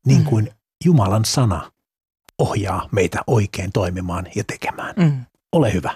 niin kuin Jumalan sana ohjaa meitä oikein toimimaan ja tekemään. Ole hyvä.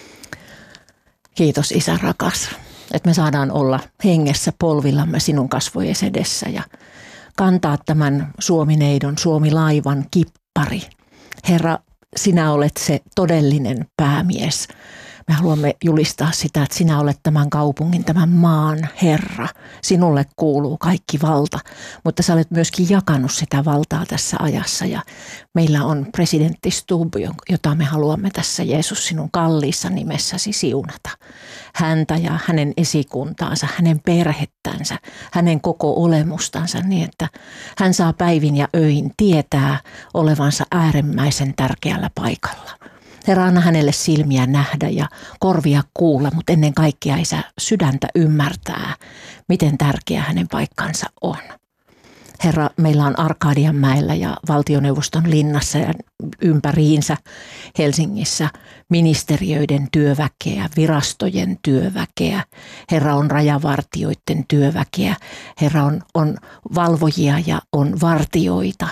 Kiitos Isä rakas, että me saadaan olla hengessä polvillamme sinun kasvojesi edessä ja kantaa tämän Suomi-neidon, Suomi-laivan kippari. Herra, sinä olet se todellinen päämies. Me haluamme julistaa sitä, että sinä olet tämän kaupungin, tämän maan Herra. Sinulle kuuluu kaikki valta, mutta sä olet myöskin jakanut sitä valtaa tässä ajassa. Ja meillä on presidentti Stubb, jota me haluamme tässä Jeesus sinun kalliissa nimessäsi siunata. Häntä ja hänen esikuntaansa, hänen perhettänsä, hänen koko olemustansa niin, että hän saa päivin ja öin tietää olevansa äärimmäisen tärkeällä paikalla. Herra, anna hänelle silmiä nähdä ja korvia kuulla, mutta ennen kaikkea Isä sydäntä ymmärtää, miten tärkeä hänen paikkansa on. Herra, meillä on Arkadianmäellä ja valtioneuvoston linnassa ja ympäriinsä Helsingissä ministeriöiden työväkeä, virastojen työväkeä. Herra, on rajavartioiden työväkeä. Herra, on valvojia ja on vartioita,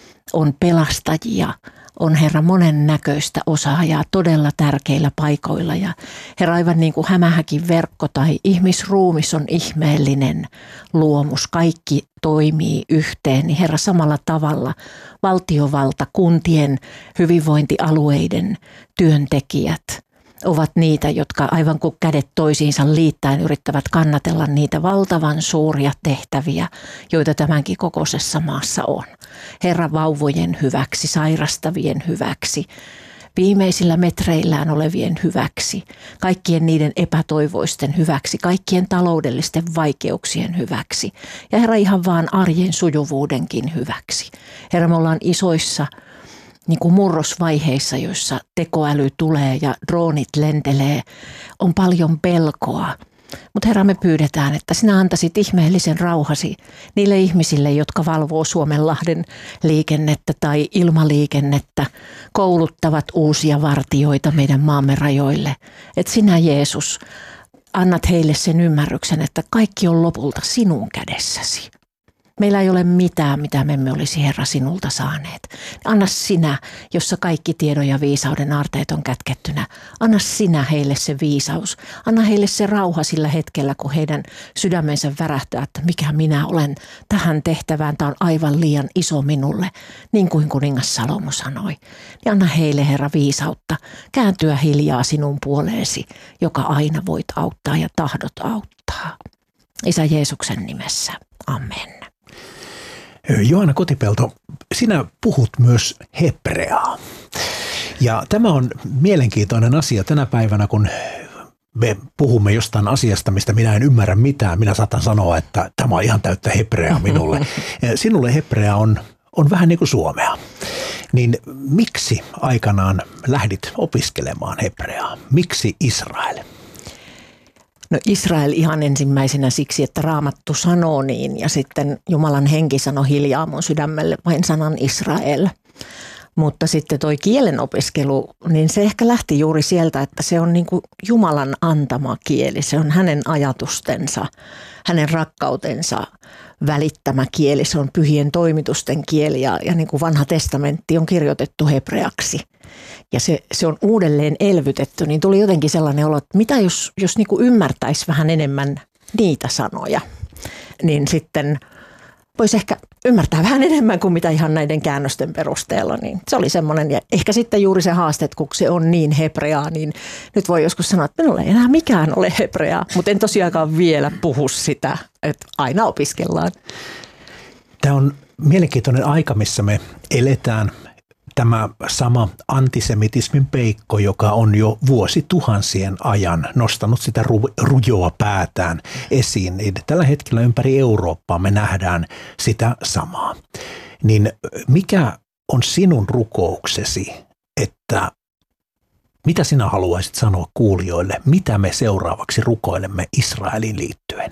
on pelastajia. On Herra monen näköistä osaajaa todella tärkeillä paikoilla ja Herra aivan niin kuin hämähäkin verkko tai ihmisruumis on ihmeellinen luomus. Kaikki toimii yhteen, niin Herra samalla tavalla valtiovalta, kuntien, hyvinvointialueiden työntekijät ovat niitä, jotka aivan kuin kädet toisiinsa liittäen yrittävät kannatella niitä valtavan suuria tehtäviä, joita tämänkin kokoisessa maassa on. Herra vauvojen hyväksi, sairastavien hyväksi, viimeisillä metreillään olevien hyväksi, kaikkien niiden epätoivoisten hyväksi, kaikkien taloudellisten vaikeuksien hyväksi ja Herra ihan vaan arjen sujuvuudenkin hyväksi. Herra, me ollaan isoissa niin kuin murrosvaiheissa, joissa tekoäly tulee ja droonit lentelee, on paljon pelkoa. Mutta Herra, me pyydetään, että sinä antaisit ihmeellisen rauhasi niille ihmisille, jotka valvoo Suomenlahden liikennettä tai ilmaliikennettä, kouluttavat uusia vartijoita meidän maamme rajoille. Että sinä, Jeesus, annat heille sen ymmärryksen, että kaikki on lopulta sinun kädessäsi. Meillä ei ole mitään, mitä me emme olisi Herra sinulta saaneet. Anna sinä, jossa kaikki tiedon ja viisauden aarteet on kätkettynä. Anna sinä heille se viisaus. Anna heille se rauha sillä hetkellä, kun heidän sydämensä värähtää, että mikä minä olen tähän tehtävään. Tämä on aivan liian iso minulle, niin kuin kuningas Salomo sanoi. Niin anna heille, Herra, viisautta kääntyä hiljaa sinun puoleesi, joka aina voit auttaa ja tahdot auttaa. Isä Jeesuksen nimessä. Amen. Johanna Kotipelto, sinä puhut myös hebreaa. Ja tämä on mielenkiintoinen asia tänä päivänä, kun me puhumme jostain asiasta, mistä minä en ymmärrä mitään. Minä saatan sanoa, että tämä on ihan täyttä hebreaa minulle. Sinulle hebrea on vähän niin kuin suomea. Niin miksi aikanaan lähdit opiskelemaan hebreaa? Miksi Israel? No Israel ihan ensimmäisenä siksi, että Raamattu sanoo niin ja sitten Jumalan henki sanoi hiljaa mun sydämelle vain sanan Israel. Mutta sitten toi kielen opiskelu, niin se ehkä lähti juuri sieltä, että se on niin kuin Jumalan antama kieli. Se on hänen ajatustensa, hänen rakkautensa välittämä kieli. Se on pyhien toimitusten kieli ja niin kuin vanha testamentti on kirjoitettu hebreaksi. Ja se on uudelleen elvytetty, niin tuli jotenkin sellainen olo, että mitä jos niin kuin ymmärtäisi vähän enemmän niitä sanoja, niin sitten voisi ehkä ymmärtää vähän enemmän kuin mitä ihan näiden käännösten perusteella. Niin se oli semmoinen, ja ehkä sitten juuri se haaste, että kun se on niin hebreaa, niin nyt voi joskus sanoa, että minulla ei enää mikään ole hebreaa, mutta en tosiaankaan vielä puhu sitä, että aina opiskellaan. Tämä on mielenkiintoinen aika, missä me eletään. Tämä sama antisemitismin peikko, joka on jo vuosituhansien ajan nostanut sitä rujoa päätään esiin, niin tällä hetkellä ympäri Eurooppaa me nähdään sitä samaa. Niin mikä on sinun rukouksesi, että mitä sinä haluaisit sanoa kuulijoille, mitä me seuraavaksi rukoilemme Israeliin liittyen?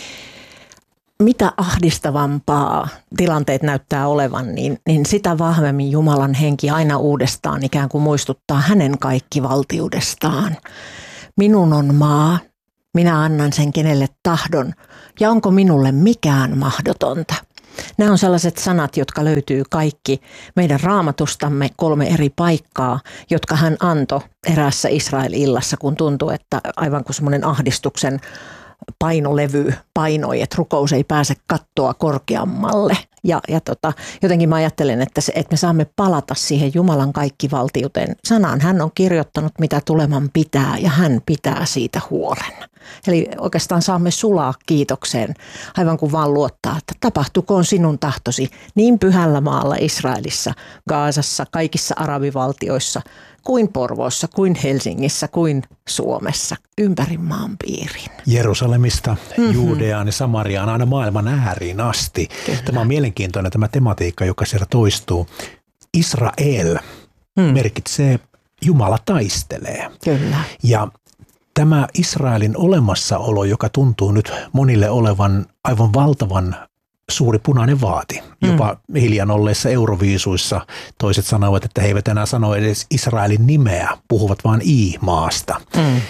Mitä ahdistavampaa tilanteet näyttää olevan, niin sitä vahvemmin Jumalan henki aina uudestaan ikään kuin muistuttaa hänen kaikkivaltiudestaan. Minun on maa, minä annan sen kenelle tahdon ja onko minulle mikään mahdotonta. Nämä on sellaiset sanat, jotka löytyy kaikki meidän raamatustamme 3 eri paikkaa, jotka hän antoi eräässä Israel-illassa, kun tuntui, että aivan kuin semmoinen ahdistuksen painolevy painoi, että rukous ei pääse kattoa korkeammalle. Jotenkin mä ajattelen, että me saamme palata siihen Jumalan kaikkivaltiuteen sanaan. Hän on kirjoittanut, mitä tuleman pitää, ja hän pitää siitä huolen. Eli oikeastaan saamme sulaa kiitokseen, aivan kuin vaan luottaa, että tapahtukoon sinun tahtosi niin pyhällä maalla Israelissa, Gazassa, kaikissa arabivaltioissa, kuin Porvoossa, kuin Helsingissä, kuin Suomessa, ympäri maan piirin. Jerusalemista, Juudeaan ja Samariaan, aina maailman ääriin asti. Kyllä. Tämä on mielenkiintoinen tämä tematiikka, joka siellä toistuu. Israel merkitsee Jumala taistelee. Kyllä. Ja tämä Israelin olemassaolo, joka tuntuu nyt monille olevan aivan valtavan suuri punainen vaati. Jopa hiljan olleissa Euroviisuissa toiset sanovat, että he eivät enää sano edes Israelin nimeä, puhuvat vain I-maasta.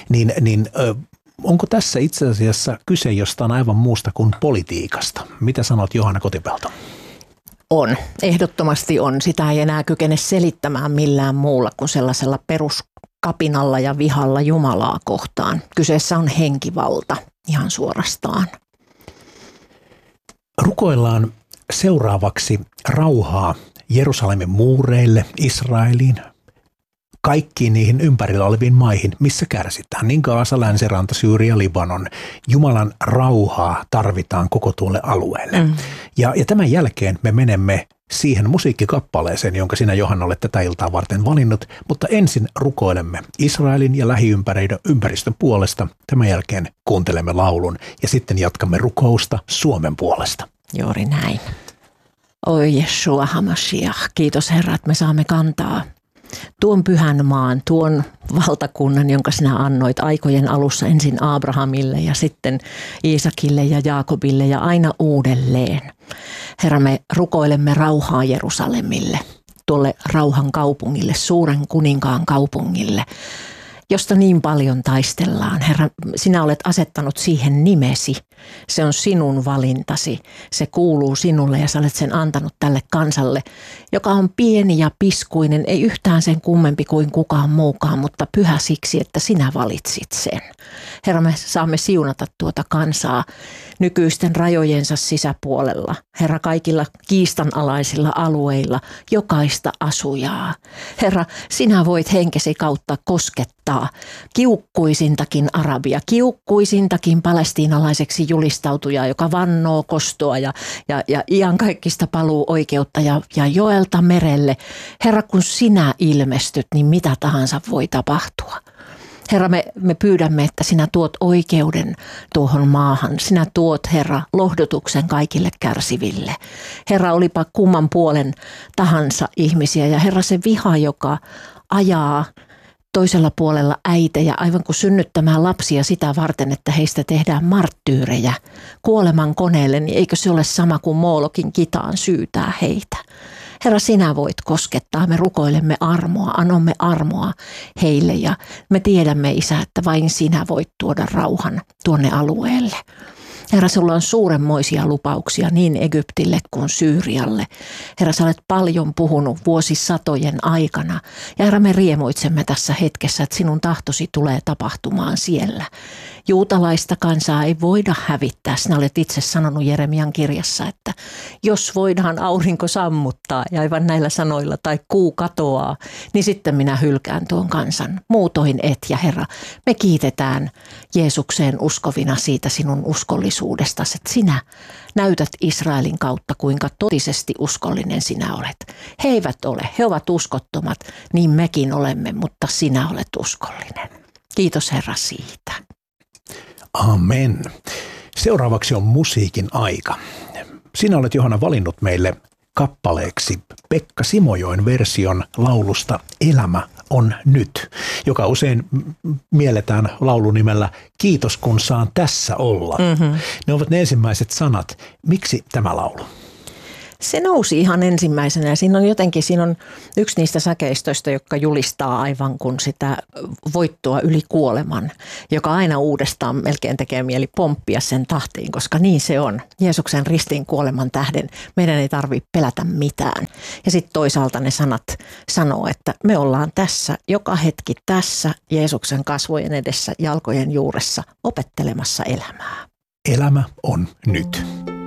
Onko tässä itse asiassa kyse jostain aivan muusta kuin politiikasta? Mitä sanot, Johanna Kotipelto? On, ehdottomasti on. Sitä ei enää kykene selittämään millään muulla kuin sellaisella peruskapinalla ja vihalla Jumalaa kohtaan. Kyseessä on henkivalta ihan suorastaan. Rukoillaan seuraavaksi rauhaa Jerusalemin muureille, Israeliin, kaikkiin niihin ympärillä oleviin maihin, missä kärsitään. Niin Gaasa, Länsiranta, Syyria, Libanon. Jumalan rauhaa tarvitaan koko tuolle alueelle. Ja tämän jälkeen me menemme siihen musiikkikappaleeseen, jonka sinä, Johanna, olet tätä iltaa varten valinnut, mutta ensin rukoilemme Israelin ja lähiympäristön puolesta. Tämän jälkeen kuuntelemme laulun ja sitten jatkamme rukousta Suomen puolesta. Juuri näin. Oi Jeshua HaMashiach, kiitos Herra, että me saamme kantaa tuon pyhän maan, tuon valtakunnan, jonka sinä annoit aikojen alussa ensin Abrahamille ja sitten Iisakille ja Jaakobille ja aina uudelleen. Herra, me rukoilemme rauhaa Jerusalemille, tuolle rauhan kaupungille, suuren kuninkaan kaupungille, josta niin paljon taistellaan. Herra, sinä olet asettanut siihen nimesi. Se on sinun valintasi. Se kuuluu sinulle ja sä olet sen antanut tälle kansalle, joka on pieni ja piskuinen, ei yhtään sen kummempi kuin kukaan muukaan, mutta pyhä siksi, että sinä valitsit sen. Herra, me saamme siunata tuota kansaa nykyisten rajojensa sisäpuolella. Herra, kaikilla kiistanalaisilla alueilla, jokaista asujaa. Herra, sinä voit henkesi kautta koskettaa kiukkuisintakin arabia, kiukkuisintakin palestiinalaiseksi julistautujaa, joka vannoo kostoa ja iankaikkista paluu oikeutta ja joelta merelle. Herra, kun sinä ilmestyt, niin mitä tahansa voi tapahtua. Herra, me pyydämme, että sinä tuot oikeuden tuohon maahan. Sinä tuot, Herra, lohdutuksen kaikille kärsiville. Herra, olipa kumman puolen tahansa ihmisiä. Ja Herra, se viha, joka ajaa toisella puolella äitejä aivan kuin synnyttämään lapsia sitä varten, että heistä tehdään marttyyrejä kuoleman koneelle, niin eikö se ole sama kuin Moolokin kitaan syytää heitä? Herra, sinä voit koskettaa, me rukoilemme armoa, anomme armoa heille ja me tiedämme, Isä, että vain sinä voit tuoda rauhan tuonne alueelle. Herra, sulla on suuremmoisia lupauksia niin Egyptille kuin Syyrialle. Herra, sä olet paljon puhunut vuosisatojen aikana. Ja Herra, me riemuitsemme tässä hetkessä, että sinun tahtosi tulee tapahtumaan siellä. Juutalaista kansaa ei voida hävittää. Sinä olet itse sanonut Jeremian kirjassa, että jos voidaan aurinko sammuttaa ja aivan näillä sanoilla tai kuu katoaa, niin sitten minä hylkään tuon kansan. Muutoin et. Ja Herra, me kiitetään Jeesukseen uskovina siitä sinun uskollisuudestasi, että sinä näytät Israelin kautta, kuinka totisesti uskollinen sinä olet. He eivät ole, he ovat uskottomat, niin mekin olemme, mutta sinä olet uskollinen. Kiitos Herra siitä. Amen. Seuraavaksi on musiikin aika. Sinä olet, Johanna, valinnut meille kappaleeksi Pekka Simojoen version laulusta Elämä on nyt, joka usein mielletään laulunimellä Kiitos kun saan tässä olla. Ne ovat ne ensimmäiset sanat. Miksi tämä laulu? Se nousi ihan ensimmäisenä ja siinä on yksi niistä säkeistöistä, jotka julistaa aivan kuin sitä voittoa yli kuoleman, joka aina uudestaan melkein tekee mieli pomppia sen tahtiin, koska niin se on. Jeesuksen ristiin kuoleman tähden meidän ei tarvitse pelätä mitään. Ja sitten toisaalta ne sanat sanoo, että me ollaan tässä, joka hetki tässä Jeesuksen kasvojen edessä, jalkojen juuressa opettelemassa elämää. Elämä on nyt.